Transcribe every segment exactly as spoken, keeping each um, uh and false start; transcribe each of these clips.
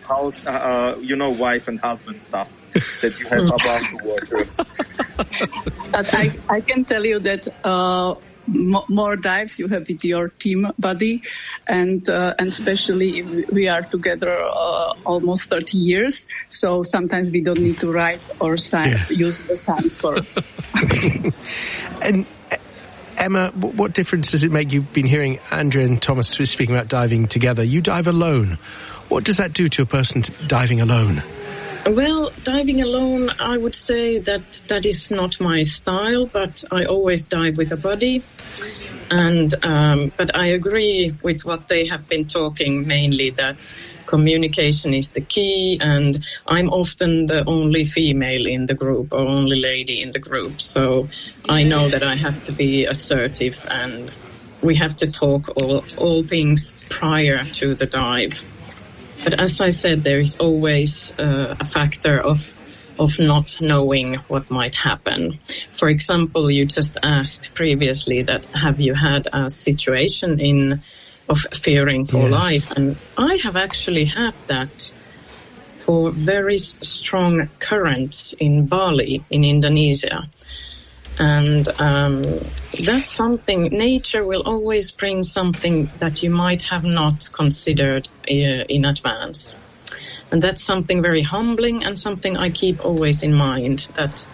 house, uh, you know, wife and husband stuff that you have above the water. But I, I can tell you that uh, m- more dives you have with your team buddy, and uh, and especially if we are together uh, almost thirty years, so sometimes we don't need to write or sign, yeah. use the signs for. And Emma, what difference does it make? You've been hearing Andrea and Thomas speaking about diving together. You dive alone. What does that do to a person diving alone? Well, diving alone, I would say that that is not my style, but I always dive with a buddy. And um, but I agree with what they have been talking, mainly that communication is the key, and I'm often the only female in the group or only lady in the group. So I know that I have to be assertive, and we have to talk all, all things prior to the dive. But as I said, there is always uh, a factor of of not knowing what might happen. For example, you just asked previously that have you had a situation in of fearing for yes. life? And I have actually had that for very strong currents in Bali, in Indonesia. And um, that's something, nature will always bring something that you might have not considered uh, in advance. And that's something very humbling and something I keep always in mind. That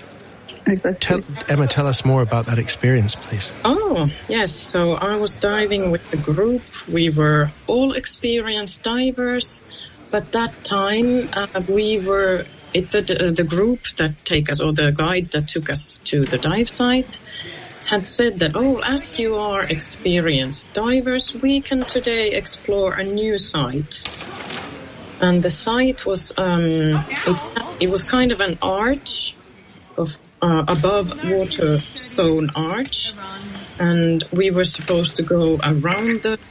tell, Emma, tell us more about that experience, please. Oh, yes. So I was diving with the group. We were all experienced divers. But that time uh, we were... It, the, the group that take us, or the guide that took us to the dive site, had said that, oh, as you are experienced divers, we can today explore a new site. And the site was, um, it, it was kind of an arch of uh, above water stone arch, and we were supposed to go around the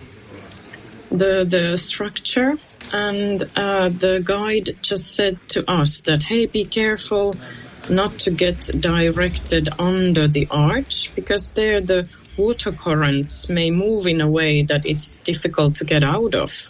the the structure. And uh, the guide just said to us that, hey, be careful not to get directed under the arch, because there the water currents may move in a way that it's difficult to get out of.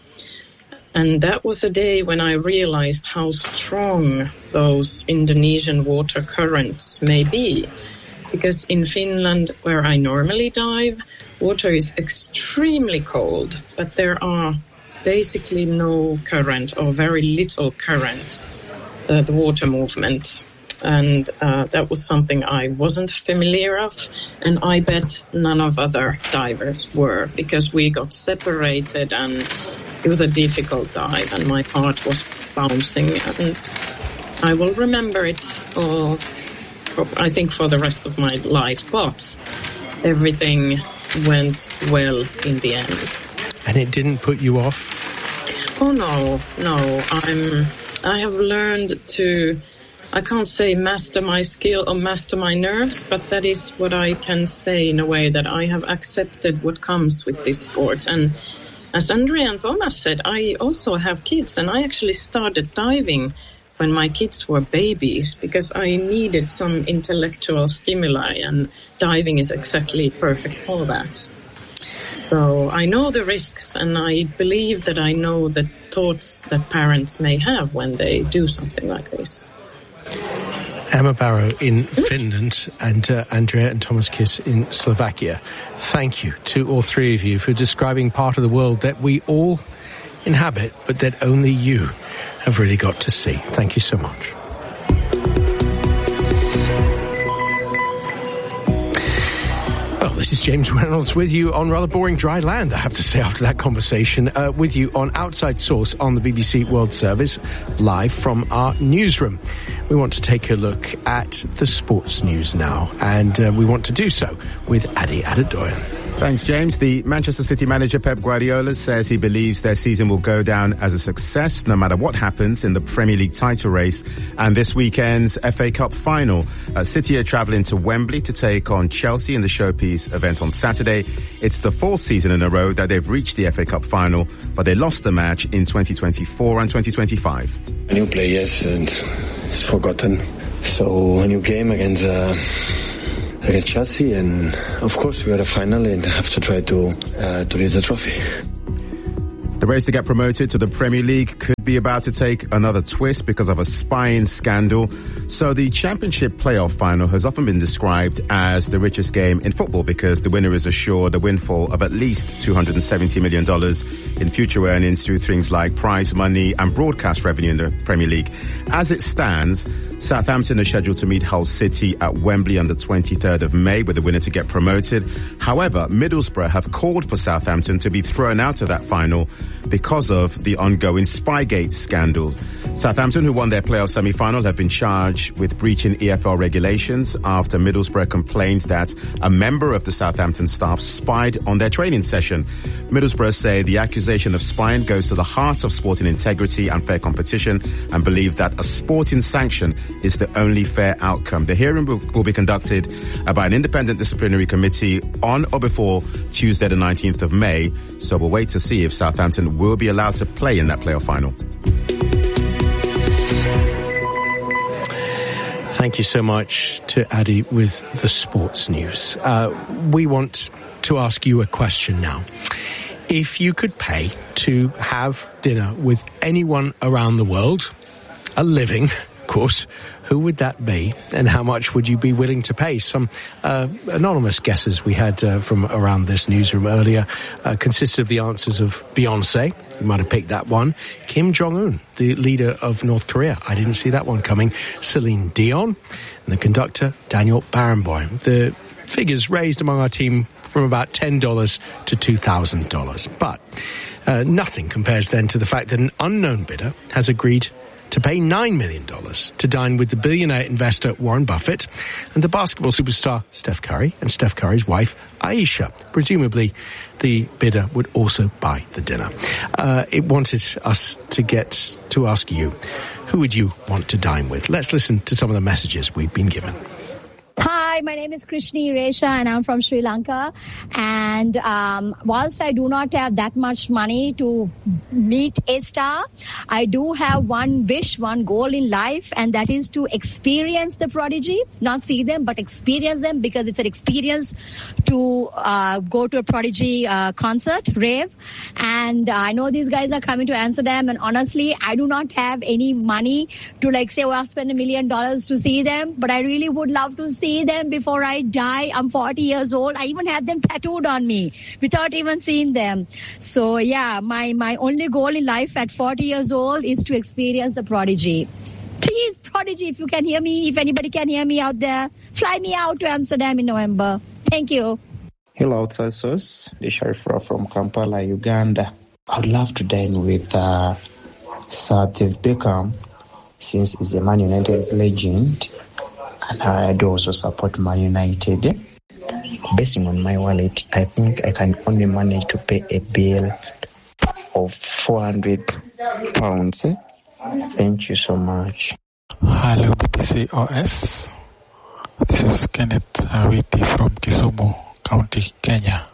And that was a day when I realized how strong those Indonesian water currents may be. Because in Finland, where I normally dive, water is extremely cold, but there are basically no current or very little current, uh, the water movement. And uh, that was something I wasn't familiar of, and I bet none of other divers were, because we got separated and it was a difficult dive and my heart was bouncing, and I will remember it all, I think, for the rest of my life, but everything went well in the end. And it didn't put you off? Oh, no, no. I'm, I have learned to, I can't say master my skill or master my nerves, but that is what I can say in a way that I have accepted what comes with this sport. And as Andrea and Thomas said, I also have kids, and I actually started diving when my kids were babies because I needed some intellectual stimuli, and diving is exactly perfect for that. So I know the risks, and I believe that I know the thoughts that parents may have when they do something like this. Emma Barrow in Finland and uh, Andrea and Thomas Kiss in Slovakia. Thank you to all three of you for describing part of the world that we all inhabit, but that only you have really got to see. Thank you so much. Well, this is James Reynolds with you on rather boring dry land, I have to say, after that conversation, uh, with you on Outside Source on the B B C World Service, live from our newsroom. We want to take a look at the sports news now, and uh, we want to do so with Adi Adedoyan. Thanks, James. The Manchester City manager Pep Guardiola says he believes their season will go down as a success no matter what happens in the Premier League title race and this weekend's F A Cup final. Uh, City are travelling to Wembley to take on Chelsea in the showpiece event on Saturday. It's the fourth season in a row that they've reached the F A Cup final, but they lost the match in twenty twenty-four and twenty twenty-five. A new players and it's forgotten. So a new game against uh against Chelsea, and of course we are a final and have to try to uh, to raise the trophy. The The race to get promoted to the Premier League could be about to take another twist because of a spying scandal. So the Championship playoff final has often been described as the richest game in football because the winner is assured a windfall of at least two hundred seventy million dollars in future earnings through things like prize money and broadcast revenue in the Premier League. As it stands, Southampton is scheduled to meet Hull City at Wembley on the twenty-third of May with the winner to get promoted. However, Middlesbrough have called for Southampton to be thrown out of that final because of the ongoing Spygate scandal. Southampton, who won their playoff semi-final, have been charged with breaching E F L regulations after Middlesbrough complained that a member of the Southampton staff spied on their training session. Middlesbrough say the accusation of spying goes to the heart of sporting integrity and fair competition and believe that a sporting sanction is the only fair outcome. The hearing will, will be conducted by an independent disciplinary committee on or before Tuesday the nineteenth of May, so we'll wait to see if Southampton will be allowed to play in that playoff final. Thank you so much to Addy with the sports news. Uh, we want to ask you a question now. If you could pay to have dinner with anyone around the world, a living, of course, who would that be and how much would you be willing to pay? Some uh, anonymous guesses we had uh, from around this newsroom earlier uh, consisted of the answers of Beyonce. You might have picked that one. Kim Jong-un, the leader of North Korea. I didn't see that one coming. Celine Dion and the conductor Daniel Barenboim. The figures raised among our team from about ten dollars to two thousand dollars. But uh, nothing compares then to the fact that an unknown bidder has agreed to pay nine million dollars to dine with the billionaire investor Warren Buffett and the basketball superstar Steph Curry and Steph Curry's wife Aisha. Presumably, the bidder would also buy the dinner. Uh, it wanted us to get to ask you, who would you want to dine with? Let's listen to some of the messages we've been given. Hi, my name is Krishni Resha and I'm from Sri Lanka. And um, whilst I do not have that much money to meet a star, I do have one wish, one goal in life, and that is to experience the Prodigy. Not see them, but experience them, because it's an experience to uh, go to a Prodigy uh, concert, rave. And uh, I know these guys are coming to Amsterdam, and honestly, I do not have any money to like say, oh, I'll spend a million dollars to see them, but I really would love to see them before I die. I'm forty years old. I even had them tattooed on me without even seeing them. So yeah, my, my only goal in life at forty years old is to experience the Prodigy. Please, Prodigy, if you can hear me, if anybody can hear me out there, fly me out to Amsterdam in November. Thank you. Hello, outside source. The Sharifra from Kampala, Uganda. I'd love to dine with uh, Sir Steve Beckham, since he's a Man United's legend. And I do also support Man United. Basing on my wallet, I think I can only manage to pay a bill of four hundred pounds. Thank you so much. Hello, B B C O S. This is Kenneth Awiti from Kisumu County, Kenya.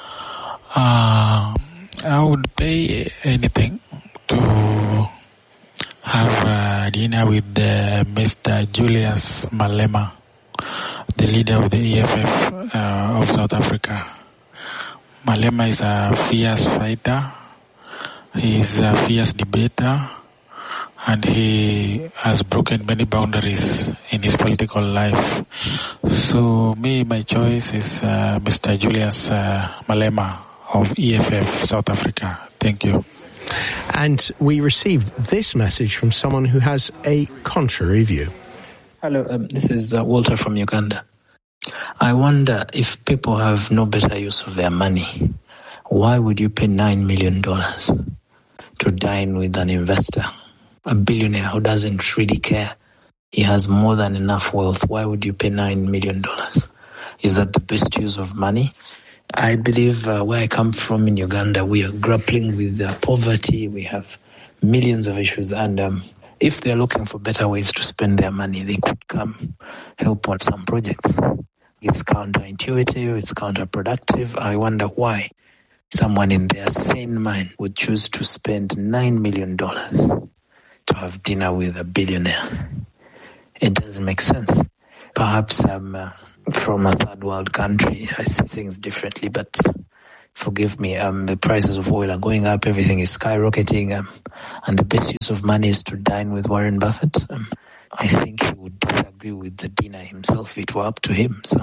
Uh, I would pay anything to have a dinner with uh, Mister Julius Malema, the leader of the E F F uh, of South Africa. Malema is a fierce fighter, he is a fierce debater, and he has broken many boundaries in his political life. So me, my choice is uh, Mister Julius uh, Malema of E F F South Africa. Thank you. And we received this message from someone who has a contrary view. Hello, um, this is uh, Walter from Uganda. I wonder if people have no better use of their money, why would you pay nine million dollars to dine with an investor, a billionaire who doesn't really care? He has more than enough wealth. Why would you pay nine million dollars? Is that the best use of money? I believe uh, where I come from in Uganda, we are grappling with uh, poverty. We have millions of issues. And um, if they're looking for better ways to spend their money, they could come help on some projects. It's counterintuitive. It's counterproductive. I wonder why someone in their sane mind would choose to spend nine million dollars to have dinner with a billionaire. It doesn't make sense. Perhaps I'm... Uh, from a third world country, I see things differently, but forgive me, um, the prices of oil are going up, everything is skyrocketing, um, and the best use of money is to dine with Warren Buffett. Um, I think he would disagree with the dinner himself if it were up to him. So.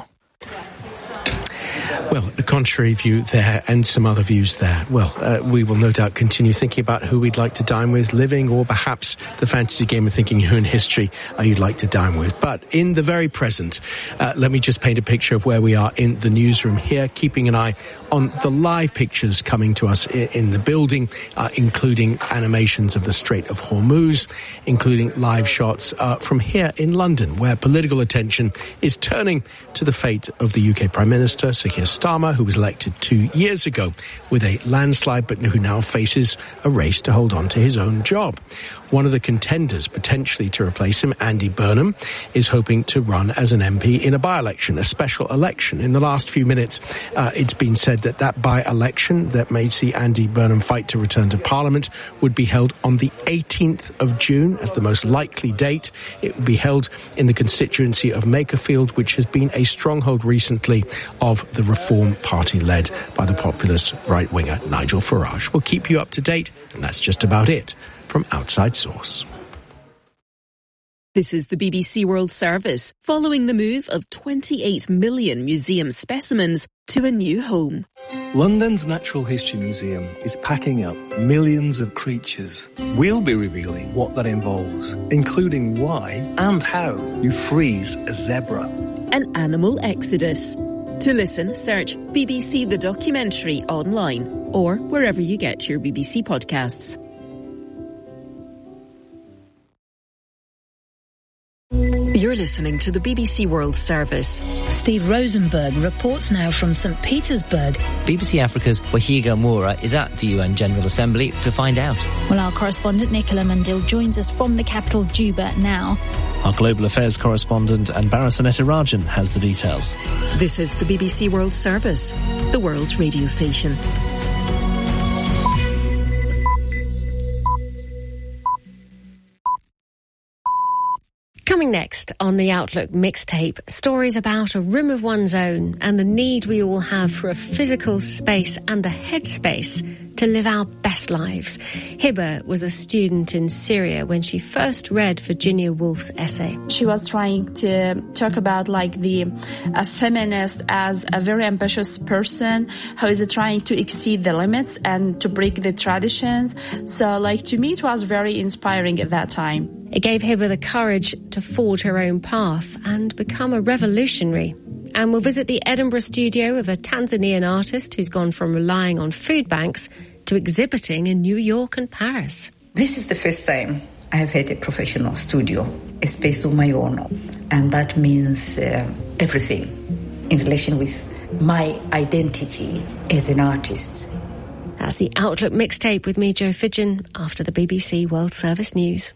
Well, a contrary view there and some other views there. Well, uh, we will no doubt continue thinking about who we'd like to dine with, living, or perhaps the fantasy game of thinking who in history uh, you'd like to dine with. But in the very present, uh, let me just paint a picture of where we are in the newsroom here, keeping an eye on the live pictures coming to us in, in the building, uh, including animations of the Strait of Hormuz, including live shots uh, from here in London, where political attention is turning to the fate of the U K Prime Minister, Sir Keir Starmer, who was elected two years ago with a landslide, but who now faces a race to hold on to his own job. One of the contenders potentially to replace him, Andy Burnham, is hoping to run as an M P in a by-election, a special election. In the last few minutes, uh, it's been said that that by-election that may see Andy Burnham fight to return to Parliament would be held on the eighteenth of June as the most likely date. It will be held in the constituency of Makerfield, which has been a stronghold recently of the Reform Party led by the populist right-winger Nigel Farage. We'll keep you up to date, and that's just about it from Outside Source. This is the B B C World Service, following the move of twenty-eight million museum specimens to a new home. London's Natural History Museum is packing up millions of creatures. We'll be revealing what that involves, including why and how you freeze a zebra. An animal exodus. To listen, search B B C The Documentary online or wherever you get your B B C podcasts. You're listening to the B B C World Service. Steve Rosenberg reports now from Saint Petersburg. B B C Africa's Wahiga Moura is at the U N General Assembly to find out. Well, our correspondent Nicola Mandil joins us from the capital, Juba, now. Our global affairs correspondent Anbara Sanetarajan has the details. This is the B B C World Service, the world's radio station. Coming next on the Outlook mixtape, stories about a room of one's own and the need we all have for a physical space and a headspace to live our best lives. Hibba was a student in Syria when she first read Virginia Woolf's essay. She was trying to talk about like the a feminist as a very ambitious person who is trying to exceed the limits and to break the traditions. So like to me it was very inspiring at that time. It gave Hibba the courage to forge her own path and become a revolutionary. And we'll visit the Edinburgh studio of a Tanzanian artist who's gone from relying on food banks to exhibiting in New York and Paris. This is the first time I have had a professional studio, a space of my own. And that means uh, everything in relation with my identity as an artist. That's the Outlook mixtape with me, Jo Fidgen, after the B B C World Service News.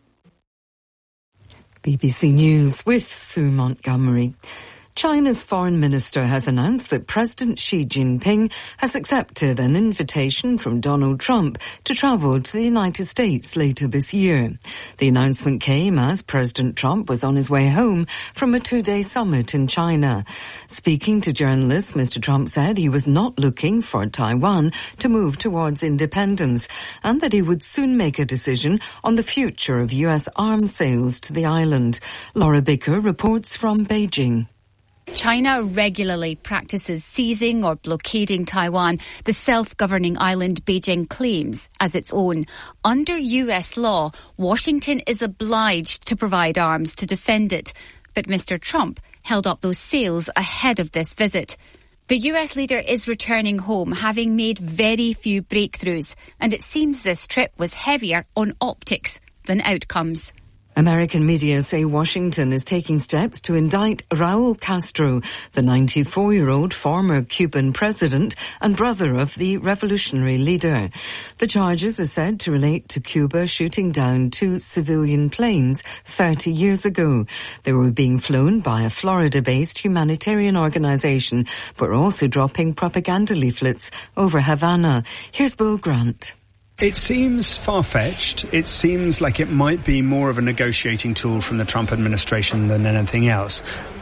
B B C News with Sue Montgomery. China's foreign minister has announced that President Xi Jinping has accepted an invitation from Donald Trump to travel to the United States later this year. The announcement came as President Trump was on his way home from a two-day summit in China. Speaking to journalists, Mister Trump said he was not looking for Taiwan to move towards independence and that he would soon make a decision on the future of U S arms sales to the island. Laura Baker reports from Beijing. China regularly practices seizing or blockading Taiwan, the self-governing island Beijing claims as its own. Under U S law, Washington is obliged to provide arms to defend it. But Mister Trump held up those sales ahead of this visit. The U S leader is returning home, having made very few breakthroughs, and it seems this trip was heavier on optics than outcomes. American media say Washington is taking steps to indict Raul Castro, the ninety-four-year-old former Cuban president and brother of the revolutionary leader. The charges are said to relate to Cuba shooting down two civilian planes thirty years ago. They were being flown by a Florida-based humanitarian organization, but were also dropping propaganda leaflets over Havana. Here's Bill Grant. It seems far-fetched. It seems like it might be more of a negotiating tool from the Trump administration than anything else.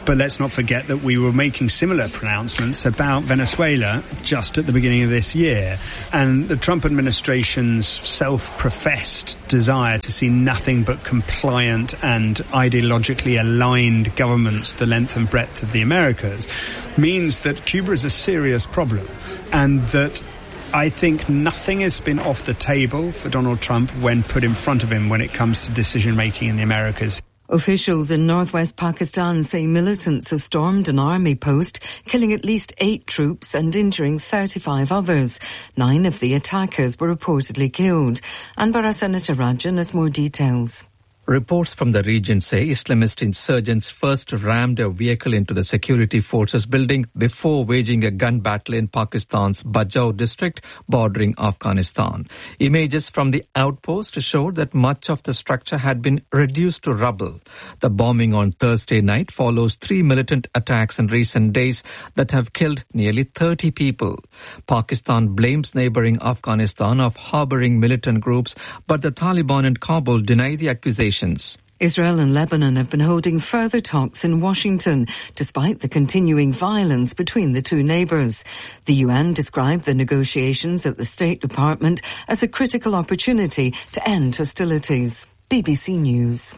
But let's not forget that we were making similar pronouncements about Venezuela just at the beginning of this year. And the Trump administration's self-professed desire to see nothing but compliant and ideologically aligned governments the length and breadth of the Americas means that Cuba is a serious problem, and that I think nothing has been off the table for Donald Trump when put in front of him when it comes to decision-making in the Americas. Officials in northwest Pakistan say militants have stormed an army post, killing at least eight troops and injuring thirty-five others. Nine of the attackers were reportedly killed. Anbara Senator Rajan has more details. Reports from the region say Islamist insurgents first rammed a vehicle into the security forces building before waging a gun battle in Pakistan's Bajau district bordering Afghanistan. Images from the outpost showed that much of the structure had been reduced to rubble. The bombing on Thursday night follows three militant attacks in recent days that have killed nearly thirty people. Pakistan blames neighboring Afghanistan of harboring militant groups, but the Taliban in Kabul deny the accusation. Israel and Lebanon have been holding further talks in Washington, despite the continuing violence between the two neighbours. The U N described the negotiations at the State Department as a critical opportunity to end hostilities. B B C News.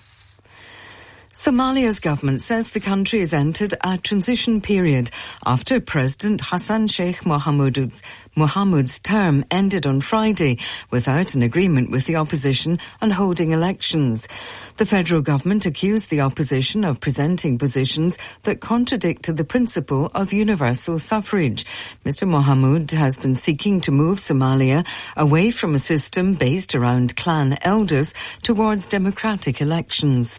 Somalia's government says the country has entered a transition period after President Hassan Sheikh Mohamud Mohamud's term ended on Friday without an agreement with the opposition on holding elections. The federal government accused the opposition of presenting positions that contradicted the principle of universal suffrage. Mister Mohamud has been seeking to move Somalia away from a system based around clan elders towards democratic elections.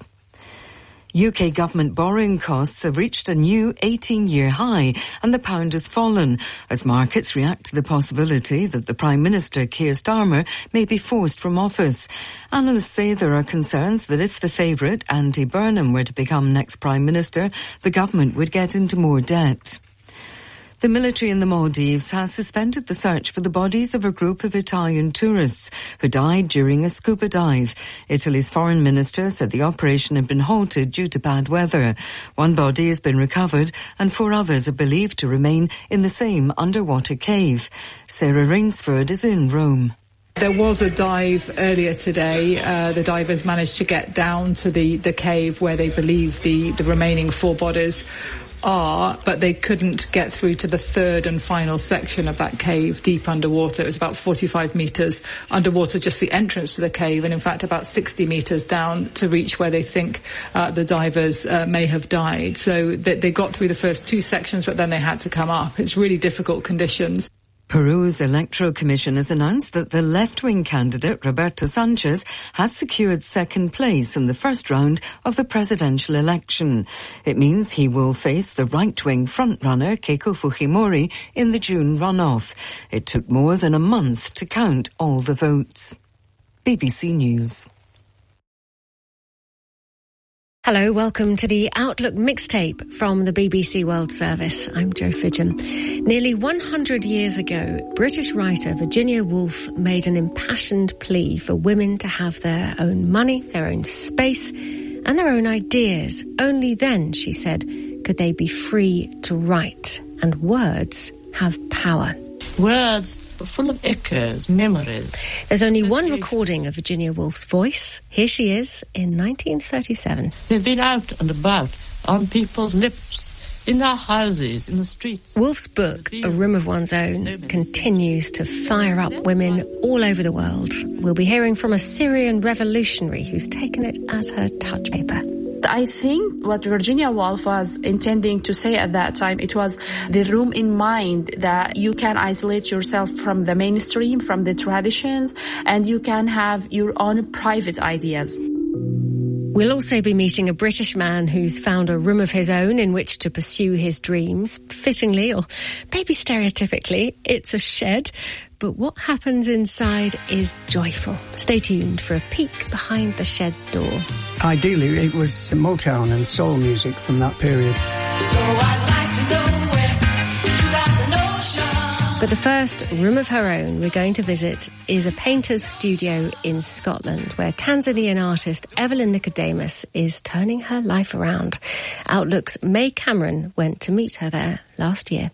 U K government borrowing costs have reached a new eighteen-year high and the pound has fallen as markets react to the possibility that the Prime Minister, Keir Starmer, may be forced from office. Analysts say there are concerns that if the favourite, Andy Burnham, were to become next Prime Minister, the government would get into more debt. The military in the Maldives has suspended the search for the bodies of a group of Italian tourists who died during a scuba dive. Italy's foreign minister said the operation had been halted due to bad weather. One body has been recovered and four others are believed to remain in the same underwater cave. Sarah Rainsford is in Rome. There was a dive earlier today. Uh, the divers managed to get down to the, the cave where they believe the, the remaining four bodies are, but they couldn't get through to the third and final section of that cave deep underwater. It was about forty-five metres underwater, just the entrance to the cave, and in fact about sixty metres down to reach where they think uh, the divers uh, may have died. So they, they got through the first two sections, but then they had to come up. It's really difficult conditions. Peru's Electoral Commission has announced that the left-wing candidate, Roberto Sanchez, has secured second place in the first round of the presidential election. It means he will face the right-wing frontrunner, Keiko Fujimori, in the June runoff. It took more than a month to count all the votes. B B C News. Hello, welcome to the Outlook mixtape from the B B C World Service. I'm Jo Fidgen. Nearly one hundred years ago, British writer Virginia Woolf made an impassioned plea for women to have their own money, their own space, and their own ideas. Only then, she said, could they be free to write. And words have power. Words are full of echoes, memories. There's only one recording of Virginia Woolf's voice. Here she is in nineteen thirty-seven. They've been out and about on people's lips, in their houses, in the streets. Woolf's book, A Room of One's Own, continues to fire up women all over the world. We'll be hearing from a Syrian revolutionary who's taken it as her touch paper. I think what Virginia Woolf was intending to say at that time, it was the room in mind that you can isolate yourself from the mainstream, from the traditions, and you can have your own private ideas. We'll also be meeting a British man who's found a room of his own in which to pursue his dreams. Fittingly, or maybe stereotypically, it's a shed. But what happens inside is joyful. Stay tuned for a peek behind the shed door. Ideally, it was Motown and soul music from that period. So I'd like to know where you got the notion. But the first room of her own we're going to visit is a painter's studio in Scotland, where Tanzanian artist Evelyn Nicodemus is turning her life around. Outlook's May Cameron went to meet her there last year.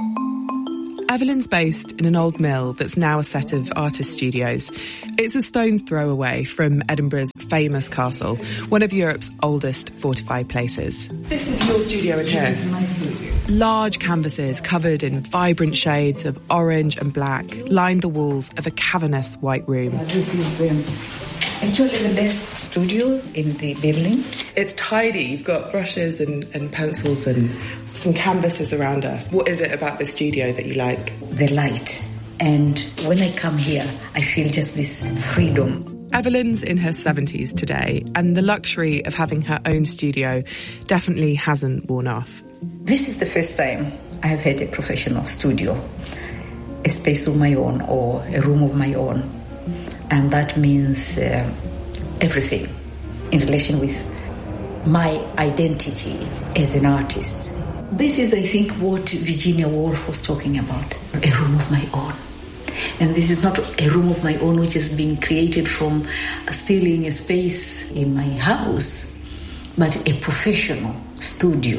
Evelyn's based in an old mill that's now a set of artist studios. It's a stone's throw away from Edinburgh's famous castle, one of Europe's oldest fortified places. This is your studio in here. This is my studio. Large canvases covered in vibrant shades of orange and black line the walls of a cavernous white room. This is um, actually the best studio in the building. It's tidy. You've got brushes and, and pencils and some canvases around us. What is it about this studio that you like? The light. And when I come here, I feel just this freedom. Evelyn's in her seventies today, and the luxury of having her own studio definitely hasn't worn off. This is the first time I have had a professional studio, a space of my own or a room of my own. And that means uh, everything in relation with my identity as an artist. This is, I think, what Virginia Woolf was talking about, a room of my own. And this is not a room of my own which is being created from stealing a space in my house, but a professional studio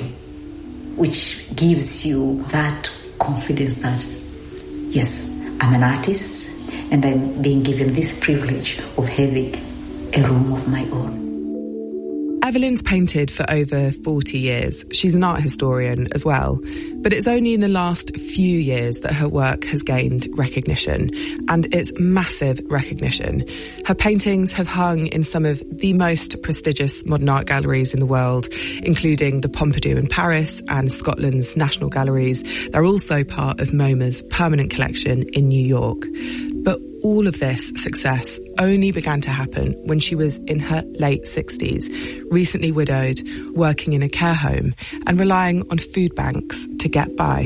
which gives you that confidence that, yes, I'm an artist and I'm being given this privilege of having a room of my own. Evelyn's painted for over forty years. She's an art historian as well. But it's only in the last few years that her work has gained recognition. And it's massive recognition. Her paintings have hung in some of the most prestigious modern art galleries in the world, including the Pompidou in Paris and Scotland's National Galleries. They're also part of MoMA's permanent collection in New York. But all of this success only began to happen when she was in her late sixties, recently widowed, working in a care home and relying on food banks to get by.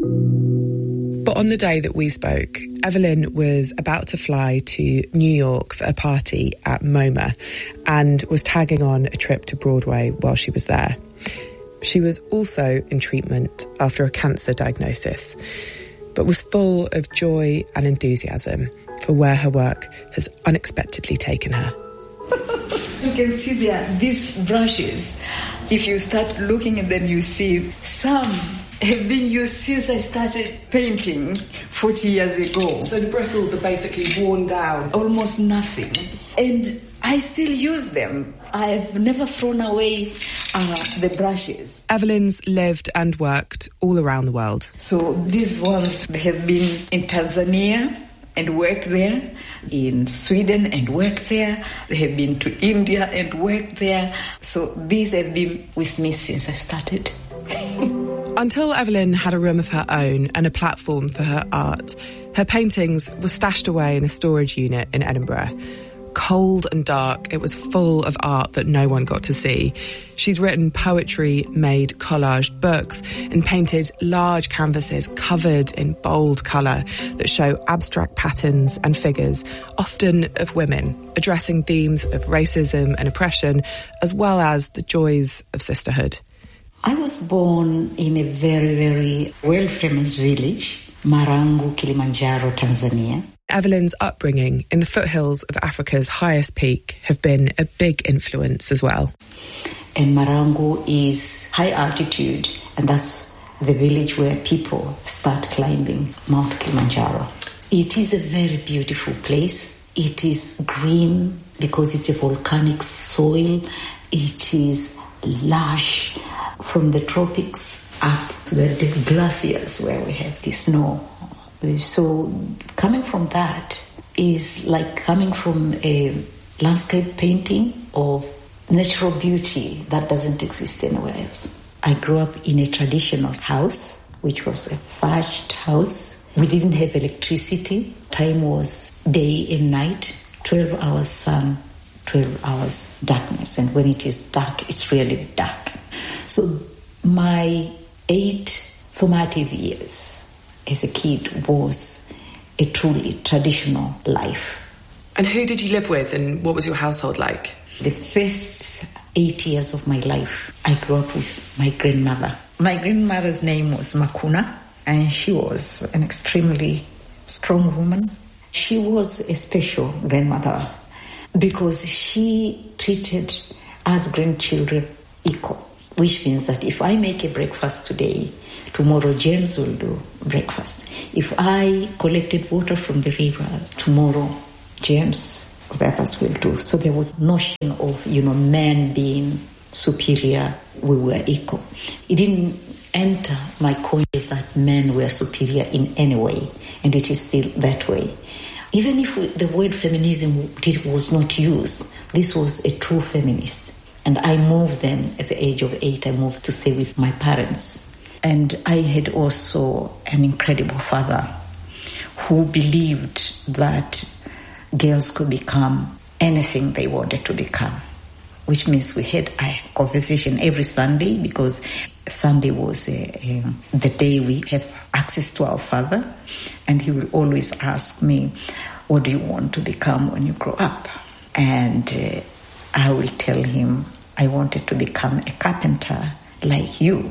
But on the day that we spoke, Evelyn was about to fly to New York for a party at MoMA and was tagging on a trip to Broadway while she was there. She was also in treatment after a cancer diagnosis, but was full of joy and enthusiasm for where her work has unexpectedly taken her. You can see there, these brushes. If you start looking at them, you see some have been used since I started painting forty years ago. So the bristles are basically worn down? Almost nothing. And I still use them. I've never thrown away uh, the brushes. Evelyn's lived and worked all around the world. So these ones, they have been in Tanzania and worked there, in Sweden and worked there. They have been to India and worked there. So these have been with me since I started. Until Evelyn had a room of her own and a platform for her art, her paintings were stashed away in a storage unit in Edinburgh. Cold and dark, it was full of art that no one got to see. She's written poetry, made collaged books, and painted large canvases covered in bold colour that show abstract patterns and figures, often of women, addressing themes of racism and oppression, as well as the joys of sisterhood. I was born in a very, very well-famous village, Marangu, Kilimanjaro, Tanzania. Evelyn's upbringing in the foothills of Africa's highest peak have been a big influence as well. And Marangu is high altitude, and that's the village where people start climbing Mount Kilimanjaro. It is a very beautiful place. It is green because it's a volcanic soil. It is lush from the tropics up to the, the glaciers where we have the snow. So coming from that is like coming from a landscape painting of natural beauty that doesn't exist anywhere else. I grew up in a traditional house, which was a thatched house. We didn't have electricity. Time was day and night, twelve hours sun, twelve hours darkness. And when it is dark, it's really dark. So my eight formative years as a kid was a truly traditional life. And who did you live with and what was your household like? The first eight years of my life, I grew up with my grandmother. My grandmother's name was Makuna, And she was an extremely strong woman. She was a special grandmother because she treated us grandchildren equal, which means that if I make a breakfast today, tomorrow James will do breakfast. If I collected water from the river, tomorrow James or the others will do. So there was notion of, you know, men being superior, we were equal. It didn't enter my conscience that men were superior in any way, and it is still that way. Even if we, the word feminism did, was not used, this was a true feminist. And I moved then, at the age of eight, I moved to stay with my parents. And I had also an incredible father who believed that girls could become anything they wanted to become, which means we had a conversation every Sunday because Sunday was uh, um, the day we have access to our father, and he will always ask me, what do you want to become when you grow up? And uh, I will tell him, I wanted to become a carpenter like you.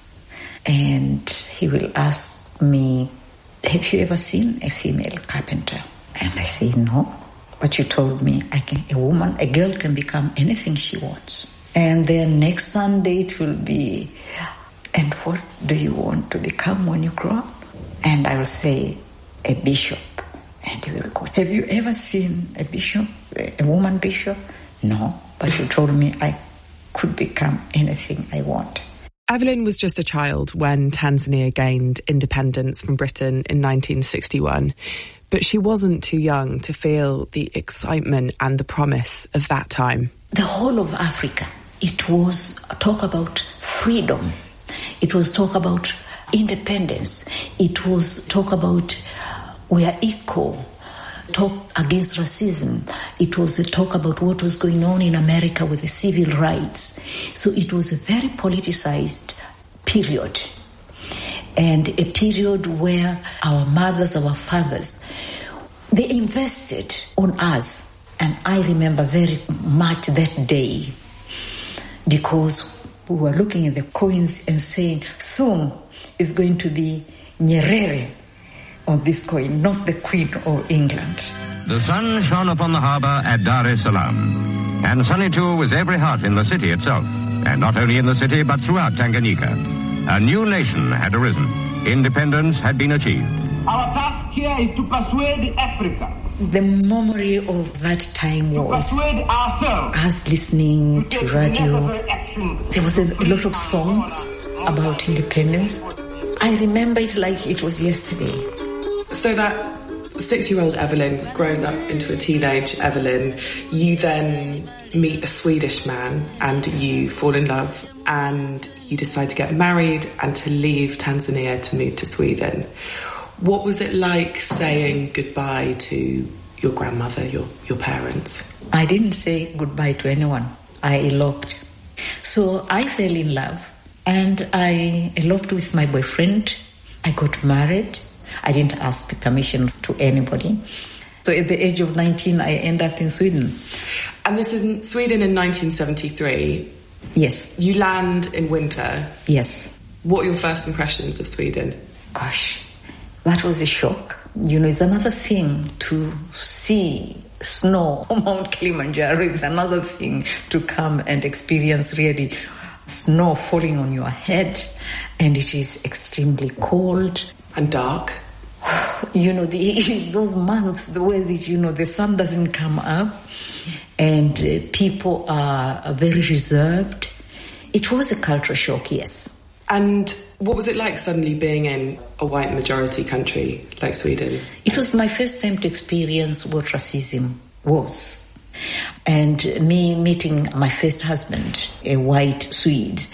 And he will ask me, have you ever seen a female carpenter? And I say, no. But you told me I can, a woman, a girl can become anything she wants. And then next Sunday it will be, and what do you want to become when you grow up? And I will say, a bishop. And he will go, have you ever seen a bishop, a woman bishop? No, but you told me I could become anything I want. Evelyn was just a child when Tanzania gained independence from Britain in nineteen sixty-one. But she wasn't too young to feel the excitement and the promise of that time. The whole of Africa, it was talk about freedom. It was talk about independence. It was talk about we are equal. Talk against racism. It was a talk about what was going on in America with the civil rights. So it was a very politicized period. And a period where our mothers, our fathers, they invested on us. And I remember very much that day because we were looking at the coins and saying, soon is going to be Nyerere on this coin, not the Queen of England. The sun shone upon the harbour at Dar es Salaam. And sunny too was every heart in the city itself. And not only in the city, but throughout Tanganyika. A new nation had arisen. Independence had been achieved. Our task here is to persuade Africa. The memory of that time was us listening to radio. There was a lot of songs about independence. I remember it like it was yesterday. So that six-year-old Evelyn grows up into a teenage Evelyn. You then meet a Swedish man and you fall in love and you decide to get married and to leave Tanzania to move to Sweden. What was it like saying goodbye to your grandmother, your, your parents? I didn't say goodbye to anyone. I eloped. So I fell in love and I eloped with my boyfriend. I got married. I didn't ask permission to anybody. So at the age of nineteen, I end up in Sweden. And this is in Sweden in nineteen seventy-three? Yes. You land in winter? Yes. What are your first impressions of Sweden? Gosh, that was a shock. You know, it's another thing to see snow on Mount Kilimanjaro. It's another thing to come and experience really snow falling on your head. And it is extremely cold. And dark. You know, the, those months, the way that, you know, the sun doesn't come up and uh, people are very reserved. It was a culture shock, yes. And what was it like suddenly being in a white majority country like Sweden? It was my first time to experience what racism was. And me meeting my first husband, a white Swede,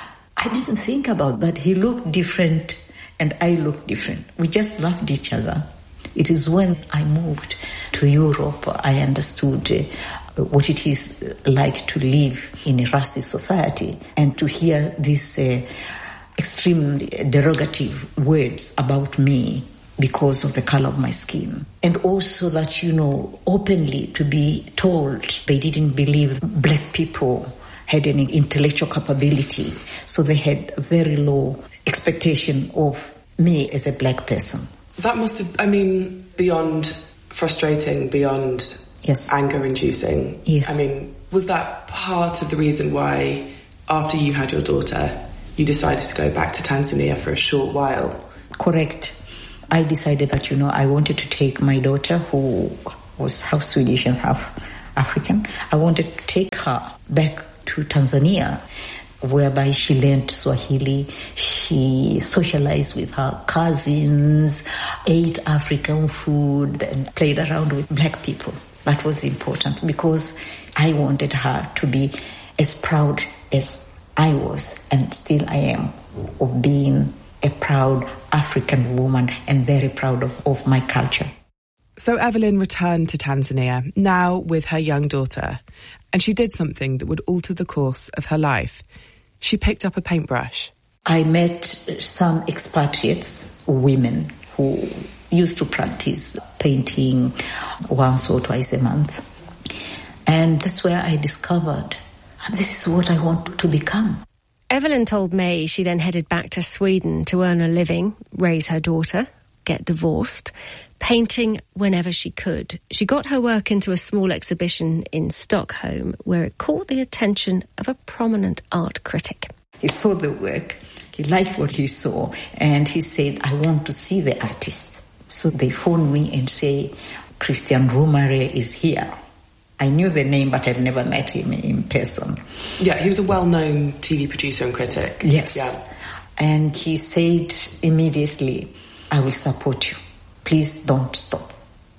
I didn't think about that. He looked different and I looked different. We just loved each other. It is when I moved to Europe, I understood uh, what it is like to live in a racist society and to hear these uh, extremely derogative words about me because of the color of my skin. And also that, you know, openly to be told they didn't believe black people had any intellectual capability. So they had very low expectation of me as a black person. That must have, I mean, beyond frustrating, beyond yes. anger-inducing. Yes. I mean, was that part of the reason why, after you had your daughter, you decided to go back to Tanzania for a short while? Correct. I decided that, you know, I wanted to take my daughter, who was half Swedish and half African. I wanted to take her back to Tanzania, whereby she learned Swahili, she socialized with her cousins, ate African food, and played around with black people. That was important because I wanted her to be as proud as I was, and still I am, of being a proud African woman and very proud of, of my culture. So Evelyn returned to Tanzania, now with her young daughter, and she did something that would alter the course of her life. She picked up a paintbrush. I met some expatriates, women, who used to practice painting once or twice a month. And that's where I discovered this is what I want to become. Evelyn told May she then headed back to Sweden to earn a living, raise her daughter, get divorced, painting whenever she could. She got her work into a small exhibition in Stockholm where it caught the attention of a prominent art critic. He saw the work, he liked what he saw, and he said, I want to see the artist. So they phoned me and say, Christian Rumare is here. I knew the name, but I'd never met him in person. Yeah, he was a well-known T V producer and critic. Yes. Yeah. And he said immediately, I will support you. Please don't stop.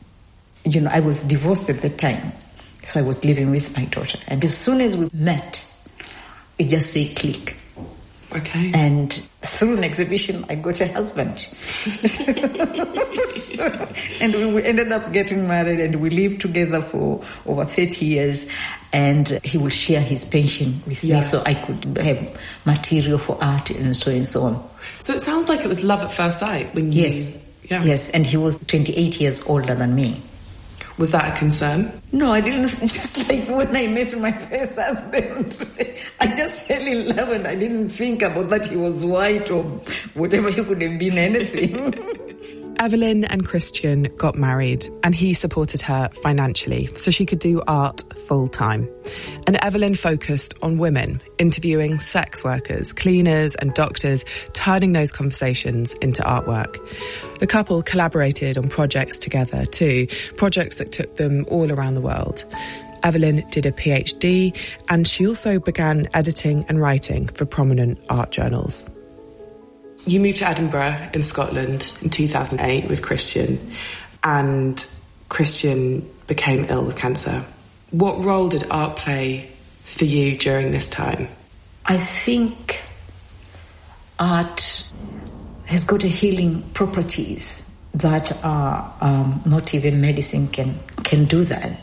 You know, I was divorced at the time, so I was living with my daughter. And as soon as we met, it just said click. Okay. And through an exhibition, I got a husband. so, and we, we ended up getting married, and we lived together for over thirty years. And he would share his pension with yeah. me so I could have material for art and so and so on. So it sounds like it was love at first sight when you... Yes. Yeah. Yes, and he was twenty-eight years older than me. Was that a concern? No, I didn't. Just like when I met my first husband, I just fell in love and I didn't think about that he was white or whatever. He could have been anything. Evelyn and Christian got married and he supported her financially so she could do art full time. And Evelyn focused on women, interviewing sex workers, cleaners and doctors, turning those conversations into artwork. The couple collaborated on projects together too, projects that took them all around the world. Evelyn did a PhD and she also began editing and writing for prominent art journals. You moved to Edinburgh in Scotland in two thousand eight with Christian, and Christian became ill with cancer. What role did art play for you during this time? I think art has got a healing properties that are um, not even medicine can can do that.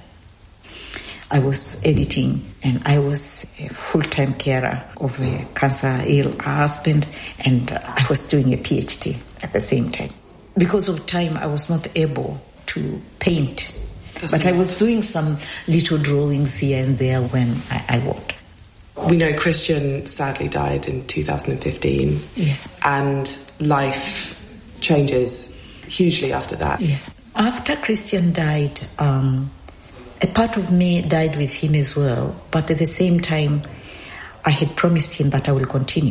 I was editing and I was a full-time carer of a cancer-ill husband, and I was doing a PhD at the same time. Because of time, I was not able to paint, That's but I was doing some little drawings here and there when I, I worked. We know Christian sadly died in two thousand fifteen. Yes. And life changes hugely after that. Yes. After Christian died, um, a part of me died with him as well, but at the same time, I had promised him that I will continue.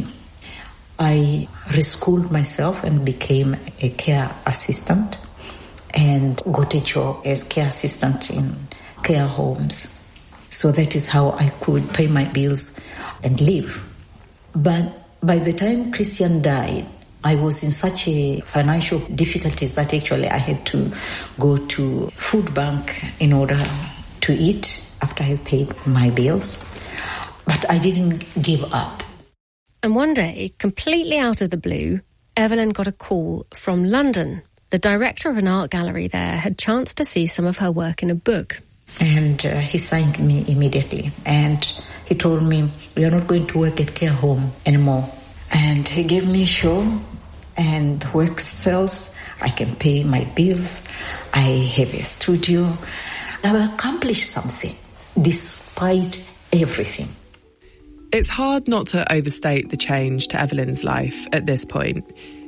I reschooled myself and became a care assistant and got a job as care assistant in care homes. So that is how I could pay my bills and live. But by the time Christian died, I was in such a financial difficulties that actually I had to go to food bank in order to eat after I paid my bills. But I didn't give up. And one day, completely out of the blue, Evelyn got a call from London. The director of an art gallery there had chanced to see some of her work in a book. And uh, he signed me immediately. And he told me, "You're not going to work at care home anymore." And he gave me a show, and the work sells. I can pay my bills. I have a studio. I've accomplished something, despite everything. It's hard not to overstate the change to Evelyn's life at this point.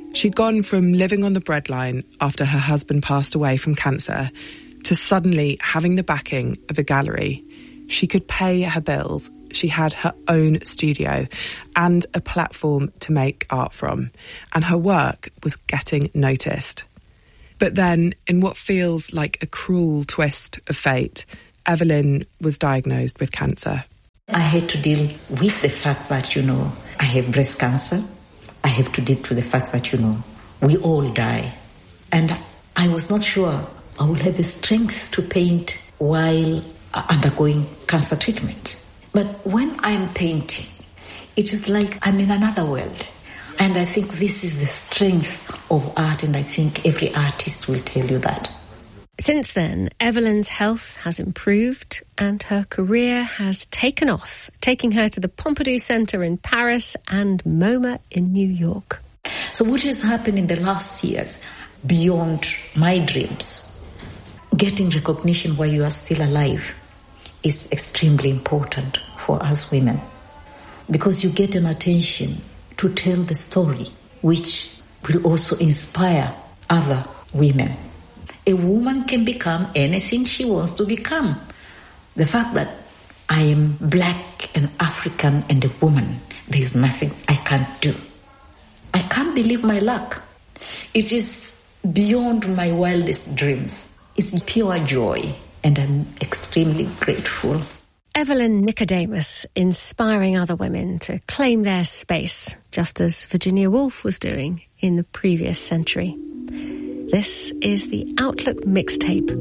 She'd gone from living on the breadline after her husband passed away from cancer to suddenly having the backing of a gallery. She could pay her bills. She had her own studio and a platform to make art from, and her work was getting noticed. But then, in what feels like a cruel twist of fate, Evelyn was diagnosed with cancer. I had to deal with the fact that, you know, I have breast cancer. I have to deal with the fact that, you know, we all die. And I was not sure I will have the strength to paint while undergoing cancer treatment. But when I'm painting, it is like I'm in another world. And I think this is the strength of art, and I think every artist will tell you that. Since then, Evelyn's health has improved and her career has taken off, taking her to the Pompidou Centre in Paris and MoMA in New York. So what has happened in the last years, beyond my dreams, getting recognition while you are still alive is extremely important for us women, because you get an attention to tell the story, which will also inspire other women. A woman can become anything she wants to become. The fact that I am black and African and a woman, there is nothing I can't do. I can't believe my luck. It is beyond my wildest dreams. It's pure joy, and I'm extremely grateful. Evelyn Nicodemus inspiring other women to claim their space, just as Virginia Woolf was doing in the previous century. This is the Outlook mixtape.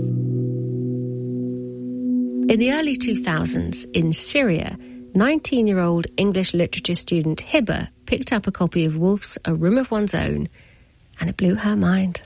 In the early two thousands, in Syria, nineteen-year-old English literature student Hibba picked up a copy of Woolf's A Room of One's Own, and it blew her mind.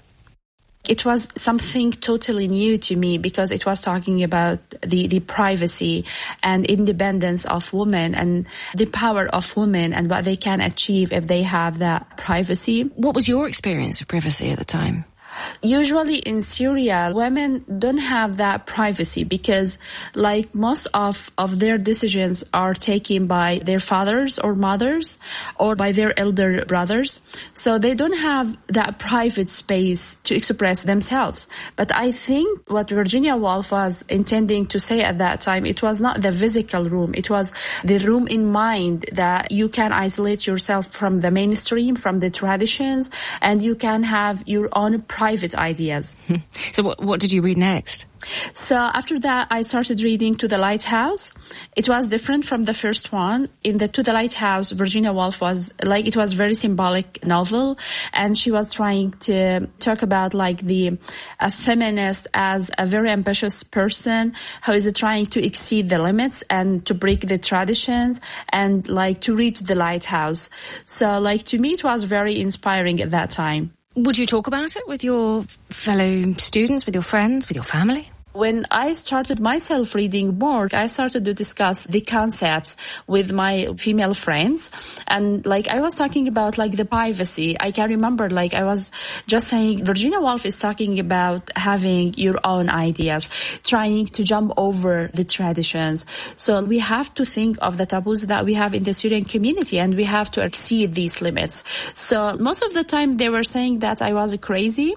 It was something totally new to me because it was talking about the, the privacy and independence of women and the power of women and what they can achieve if they have that privacy. What was your experience of privacy at the time? Usually in Syria, women don't have that privacy because like most of, of their decisions are taken by their fathers or mothers or by their elder brothers. So they don't have that private space to express themselves. But I think what Virginia Woolf was intending to say at that time, it was not the physical room. It was the room in mind that you can isolate yourself from the mainstream, from the traditions, and you can have your own private ideas. So what, what did you read next? So after that, I started reading To the Lighthouse. It was different from the first one. In the To the Lighthouse, Virginia Woolf was like, it was very symbolic novel. And she was trying to talk about like the a feminist as a very ambitious person who is trying to exceed the limits and to break the traditions and like to reach the lighthouse. So like to me, it was very inspiring at that time. Would you talk about it with your fellow students, with your friends, with your family? When I started myself reading more, I started to discuss the concepts with my female friends. And like I was talking about like the privacy. I can remember like I was just saying Virginia Woolf is talking about having your own ideas, trying to jump over the traditions. So we have to think of the taboos that we have in the Syrian community and we have to exceed these limits. So most of the time they were saying that I was crazy.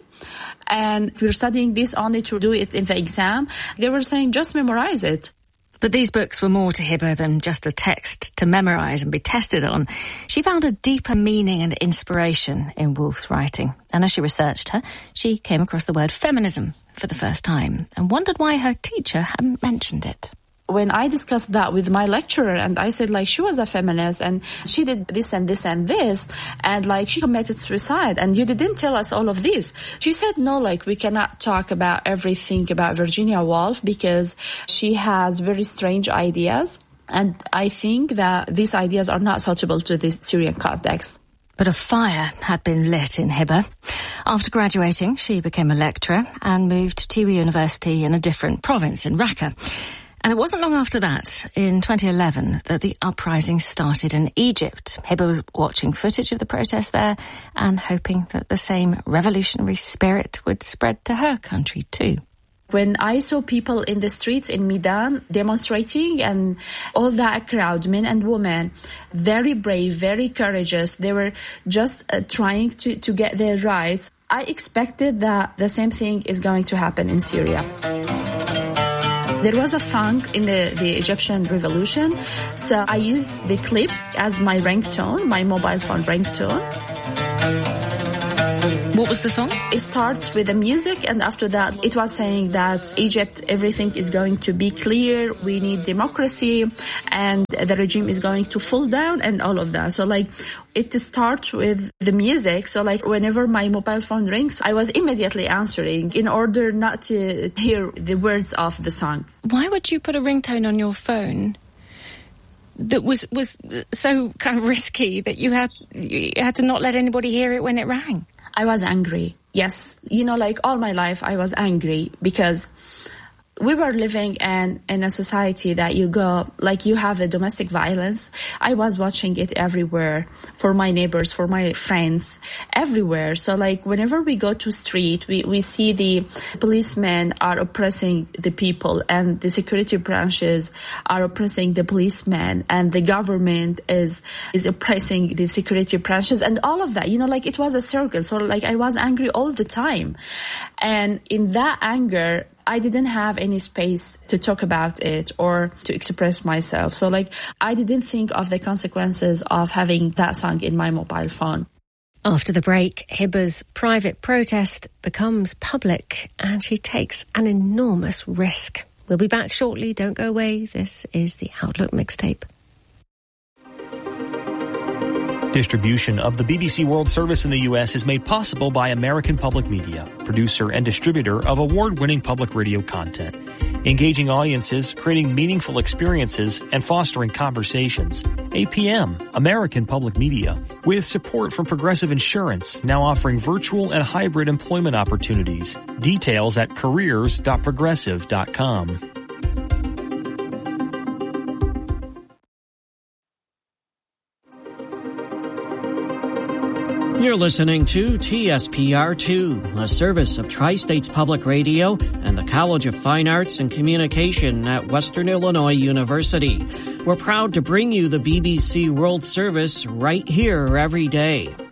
And we're studying this only to do it in the exam. They were saying, just memorize it. But these books were more to Hibba than just a text to memorize and be tested on. She found a deeper meaning and inspiration in Woolf's writing. And as she researched her, she came across the word feminism for the first time and wondered why her teacher hadn't mentioned it. When I discussed that with my lecturer and I said like she was a feminist and she did this and this and this and like she committed suicide and you didn't tell us all of this. She said no, like we cannot talk about everything about Virginia Woolf because she has very strange ideas and I think that these ideas are not suitable to this Syrian context. But a fire had been lit in Hibba. After graduating, she became a lecturer and moved to Tiwi University in a different province in Raqqa. And it wasn't long after that, in twenty eleven, that the uprising started in Egypt. Hibba was watching footage of the protests there and hoping that the same revolutionary spirit would spread to her country too. When I saw people in the streets in Medan demonstrating and all that crowd, men and women, very brave, very courageous, they were just uh, trying to, to get their rights. I expected that the same thing is going to happen in Syria. There was a song in the, the Egyptian revolution, so I used the clip as my ringtone, my mobile phone ringtone. What was the song? It starts with the music, and after that it was saying that Egypt, everything is going to be clear, we need democracy, and the regime is going to fall down, and all of that. So like, it starts with the music. So like, whenever my mobile phone rings, I was immediately answering in order not to hear the words of the song. Why would you put a ringtone on your phone that was was so kind of risky that you had you had to not let anybody hear it when it rang? I was angry. Yes. You know, like all my life, I was angry because we were living in, in a society that you go, like you have the domestic violence. I was watching it everywhere for my neighbors, for my friends, everywhere. So like whenever we go to street, we, we see the policemen are oppressing the people and the security branches are oppressing the policemen and the government is, is oppressing the security branches and all of that. You know, like it was a circle. So like I was angry all the time. And in that anger, I didn't have any space to talk about it or to express myself. So like, I didn't think of the consequences of having that song in my mobile phone. After the break, Hibba's private protest becomes public and she takes an enormous risk. We'll be back shortly. Don't go away. This is the Outlook Mixtape. Distribution of the B B C World Service in the U S is made possible by American Public Media, producer and distributor of award-winning public radio content. Engaging audiences, creating meaningful experiences, and fostering conversations. A P M, American Public Media, with support from Progressive Insurance, now offering virtual and hybrid employment opportunities. Details at careers dot progressive dot com. You're listening to T S P R two, a service of Tri-States Public Radio and the College of Fine Arts and Communication at Western Illinois University. We're proud to bring you the B B C World Service right here every day.